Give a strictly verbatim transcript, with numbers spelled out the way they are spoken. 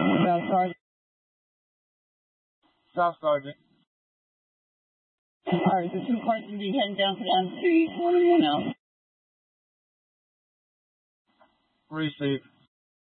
Staff Sergeant. Staff Sergeant. Alright, the two cars will be heading down to the M street. One and one out. Receive.